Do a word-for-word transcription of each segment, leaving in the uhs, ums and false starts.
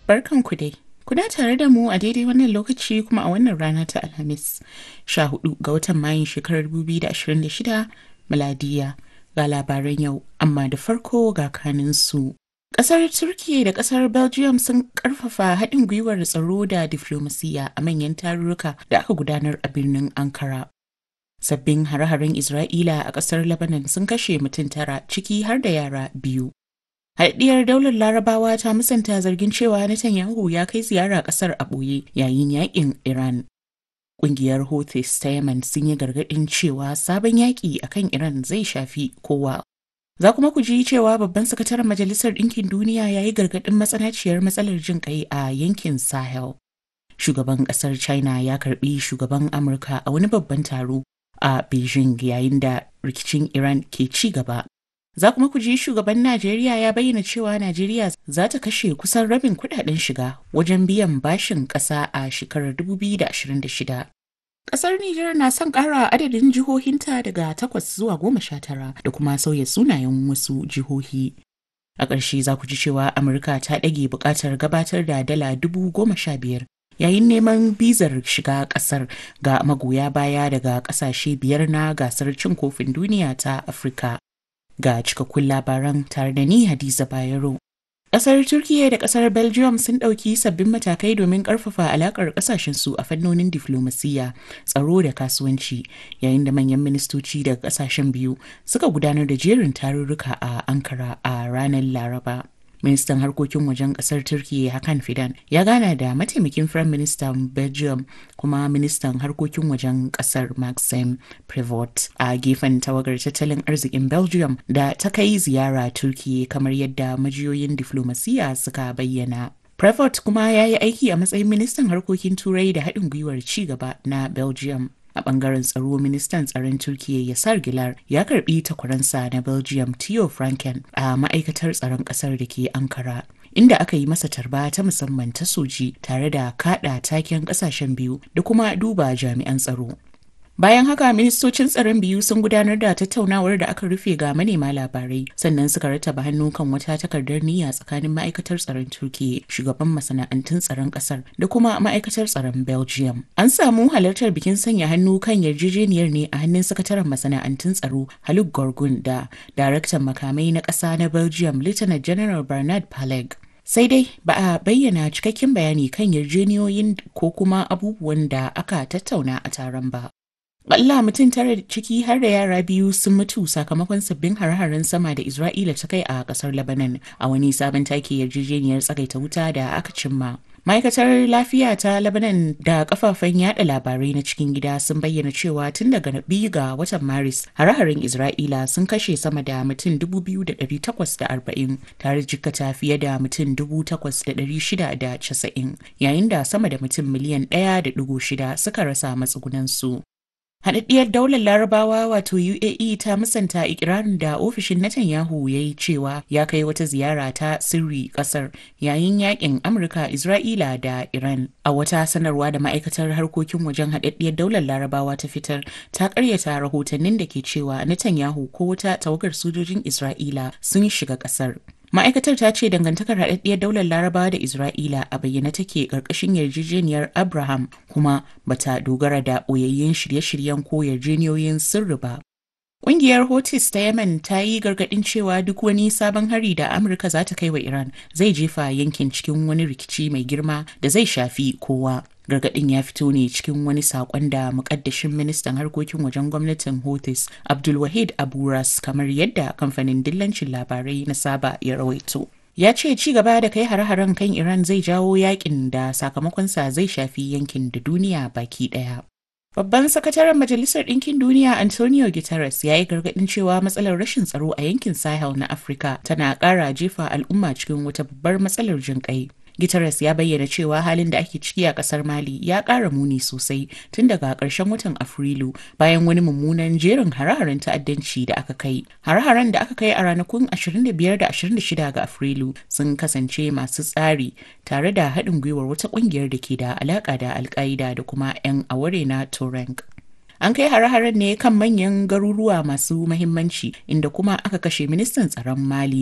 Barkanku dai. Kuna tare da mu a daidai wannan lokaci kuma a wannan rana ta Alhamis, sha hudu ga watan Mayun shekarar dubu biyu da ashirin da shida miladiya. Ga labaran yau, amma da farko ga kaninsu. Ƙasar Turkiyya da ƙasar Belgium sun ƙarfafa haɗin gwiwar tsaro da diflomasiyya a manyan tarurruka da aka gudanar a birnin Ankara. Sabbin hare-haren Isra'ila a ƙasar Lebanon sun kashe mutum tara ciki har da yara biyu. Haɗiyar daular Larabawa ta musanta zargin cewa Netanyahu ya kai ziyara ƙasar a ɓoye yayin yaƙin Iran. Ƙungiyar Houthis ta Yemen sun yi gargaɗin cewa sabon yaƙi a kan Iran zai shafi kowa. Za kuma ku ji cewa babban sakataren Majalisar Ɗinkin Duniya ya yi gargaɗin matsanaciyar matsalar jin ƙai a yankin Sahel. Shugaban ƙasar China ya karɓi shugaban Amurka a wani babban taro a Beijing yayin da rikicin Iran ke ci gaba. Za kuma ku ji shugaban Najeriya ya bayyana cewa Najeriya za ta kashe kusan rabin kudaden shiga wajen biyan bashin ƙasa a shekarar dubu biyu da ashirin da shida. Ƙasar Nijar na son ƙara adadin jihohinta daga takwas zuwa goma sha tara da kuma sauya sunayen wasu jihohi. A ƙarshe za ku ji cewa Amurka ta ɗage buƙatar gabatar da dala dubu goma sha biyar yayin neman bizar shiga ƙasar ga magoya baya daga ƙasashe biyar na gasar cin kofin duniya ta Afirka. Ga cikakkun labaran tare da ni Hadiza Bayero. Ƙasar Turkiyya da ƙasar Belgium sun ɗauki sabbin matakai domin ƙarfafa alaƙar ƙasashensu a fannonin diflomasiyya, tsaro da kasuwanci, yayin da manyan ministoci daga ƙasashen biyu suka gudanar da jerin tarurruka a Ankara a ranar Laraba. Ministan harkokin wajen ƙasar Turkiyya Hakan Fidan ya gana da mataimakin Firayim Ministan Belgium kuma ministan harkokin wajen ƙasar Maxime Prevot a gefen tawagar tattalin arzikin Belgium da ta kai ziyara Turkiyya kamar yadda majiyoyin diflomasiyya suka bayyana. Prevot kuma ya yi aiki a matsayin ministan harkokin Turai da haɗin gwiwar ci gaba na Belgium. A bangaren tsaro, ministan tsaron Turkiyya Yasar Gilar ya karbi takwaransa na Belgium Theo Franken a ma'aikatar tsaron kasar da ke Ankara, inda aka yi masa tarba ta musamman ta soji tare da kada taken kasashen biyu da kuma duba jami'an tsaro. Bayan haka, ministocin tsaron biyu sun gudanar da tattaunawar da aka rufe ga manema labarai, sannan suka rattaba hannu kan wata takardar niyya tsakanin ma'aikatar tsaron Turkiyya, shugaban masana'antun tsaron kasar da kuma ma'aikatar tsaron Belgium. An samu halartar bikin sanya hannu kan yarjejeniyar ne a hannun sakataren masana'antun tsaro Haluk Gorgun da daraktan makamai na ƙasa na Belgium Lieutenant General Bernard Paleg. Sai dai ba a bayyana cikakken bayani kan yarjejeniyoyin ko kuma abubuwan da aka tattauna a taron ba. Balla mutum tara ciki har da yara biyu sun mutu sakamakon sabbin hare-haren sama da Isra'ila ta kai a kasar Lebanon a wani sabon take yarjejeniyar tsagaita wuta da aka cimma. Ma'aikatar lafiya ta Lebanon da kafafen yada labarai na cikin gida sun bayyana cewa tun daga biyu ga watan Maris hare-haren Isra'ila sun kashe sama da mutum dubu biyu da ɗari takwas da arba'in tare jikkata fiye da mutum dubu takwas da ɗari shida da casa'in yayin da sama da mutum miliyan ɗaya da ɗigo shida suka rasa matsugunansu. Haɗaɗɗiyar daular Larabawa wato U A E ta musanta ikirarin da ofishin Netanyahu ya yi cewa ya kai wata ziyara ta sirri ƙasar yayin yakin Amurka, Isra'ila da Iran. A wata sanarwa da ma'aikatar harkokin wajen haɗaɗɗiyar daular Larabawa ta fitar, ta ƙaryata rahotannin da ke cewa Netanyahu ko wata tawagar sojojin Isra'ila sun shiga ƙasar. Ma'aikatar ta ce dangantakar haɗaɗɗiyar daular Larabawa da Isra'ila a bayyane take ƙarƙashin yarjejeniyar Abraham kuma bata dogara da ɓoyayyen shirye-shiryen ko yarjejeniyoyin sirri ba. Ƙungiyar Houthis ta Yemen ta yi gargaɗin cewa duk wani sabon hari da Amurka za ta kai wa Iran zai jefa yankin cikin wani rikici mai girma da zai shafi kowa. Gargaɗin ya fito ne cikin wani saƙon da muƙaddashin ministan harkokin wajen gwamnatin Houthis Abdulwahid Aburas kamar yadda kamfanin dillancin labarai na Saba ya rawaito. Ya ce ci gaba da kai hare-haren kan Iran zai jawo yakin da sakamakonsa zai shafi yankin da duniya baki ɗaya. Babban sakataren Majalisar Ɗinkin Duniya Antonio Guterres ya yi gargaɗin cewa matsalar rashin tsaro a yankin Sahel na Afirka tana ƙara jefa al'umma cikin wata babbar matsalar jinƙai. Guterres ya bayyana cewa halin da ake ciki a kasar Mali ya ƙara muni sosai tun daga ƙarshen watan Afrilu bayan wani mummunan jerin hare-haren ta'addanci da aka kai. Hare-haren da aka kai a ranakun ashirin da biyar da ashirin da shida ga Afrilu sun kasance masu tsari tare da haɗin gwiwar wata ƙungiyar da ke da alaƙa da Al-Qaeda da kuma 'yan aware na Tuareg. An kai hare-haren ne kan manyan garuruwa masu mahimmanci inda kuma aka kashe ministan tsaron Mali.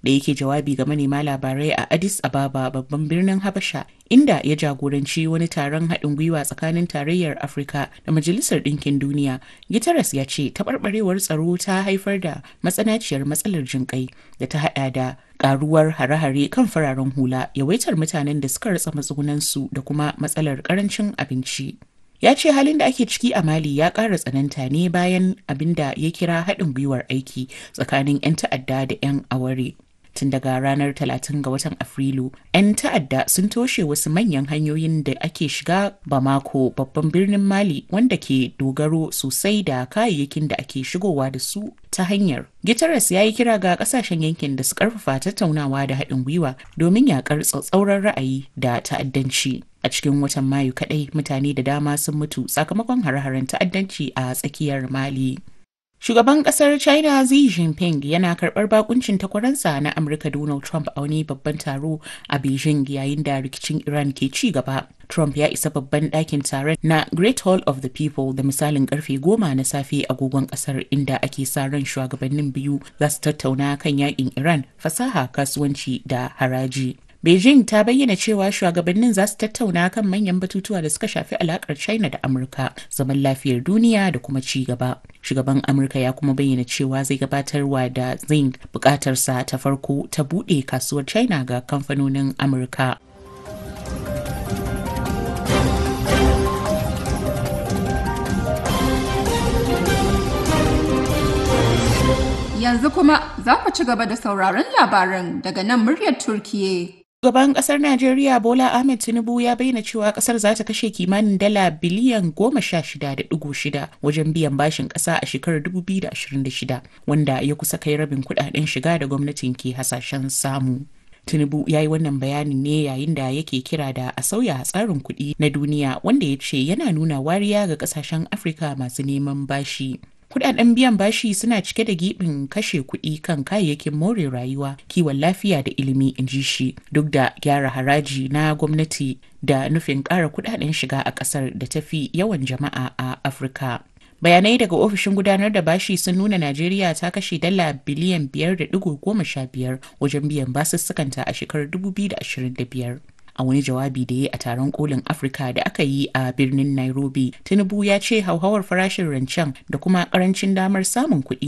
Da yake jawabi ga manema labarai a Addis Ababa babban birnin Habasha, inda ya jagoranci wani taron haɗin gwiwa tsakanin Tarayyar Afirka da Majalisar Ɗinkin Duniya, Guterres ya ce taɓarɓarewar tsaro ta haifar da matsanaciyar matsalar jinƙai da ta haɗa da ƙaruwar hare-hare kan fararen hula, yawaitar mutanen da suka rasa matsugunansu da kuma matsalar ƙarancin abinci. Ya ce halin da ake ciki a Mali ya ƙara tsananta ne bayan abin da ya kira haɗin gwiwar aiki tsakanin 'yan ta'adda da 'yan aware. Tun daga ranar talatin ga watan Afrilu, 'yan ta'adda sun toshe wasu manyan hanyoyin da ake shiga Bamako, babban birnin Mali, wanda ke dogaro sosai da kayayyakin da ake shigowa da su ta hanyar. Guterres ya yi kira ga kasashen yankin da su karfafa tattaunawa da haɗin gwiwa domin yaƙar tsatsauran ra'ayi da ta'addanci. A cikin watan Mayu kaɗai, mutane da dama sun mutu sakamakon hare-haren ta'addanci a tsakiyar Mali. Shugaban kasar China Xi Jinping yana karɓar bakuncin takwaransa na Amurka Donald Trump a wani babban taro a Beijing yayin da rikicin Iran ke ci gaba. Trump ya isa babban ɗakin taron na Great Hall of the People da misalin karfe goma na safe agogon kasar, inda ake sa ran shugabannin biyu za su tattauna kan yakin Iran, fasaha, kasuwanci da haraji. Beijing ta bayyana cewa shugabannin za su tattauna kan manyan batutuwa da suka shafi alakar China da Amurka, zaman lafiyar duniya da kuma ci gaba. Shugaban Amurka ya kuma bayyana cewa zai gabatarwa da Xi bukatarsa ta farko ta buɗe kasuwar China ga kamfanonin Amurka. Yanzu kuma za ku ci gaba da sauraron labaran daga nan muryar Turkiye. Shugaban kasar Najeriya Bola Ahmed Tinubu ya bayyana cewa kasar za ta kashe kimanin dala biliyan goma sha shida da digo shida wajen biyan bashin kasa a shekarar dubu biyu da ashirin da shida, wanda ya kusa kai rabin kudaden shiga da gwamnatin ke hasashen samu. Tinubu ya yi wannan bayanin ne yayin da yake kira da a sauya tsarin kuɗi na duniya, wanda ya ce yana nuna wariya ga kasashen Afirka masu neman bashi. Kudaden biyan bashi suna cike da gibin kashe kuɗi kan kayayyakin more rayuwa, kiwon lafiya da ilimi, in ji shi, duk da gyara haraji na gwamnati da nufin ƙara kudaden shiga a ƙasar da tafi yawan jama'a a Afirka. Bayanai daga ofishin gudanar da bashi sun nuna Najeriya ta kashe dala biliyan biyar da digo goma sha biyar wajen biyan basussukanta a shekarar dubu biyu da ashirin da biyar. A wani jawabi da ya yi a taron kolin Afirka da aka yi a birnin Nairobi, Tinubu ya ce hauhawar farashin rancen da kuma karancin damar samun kuɗi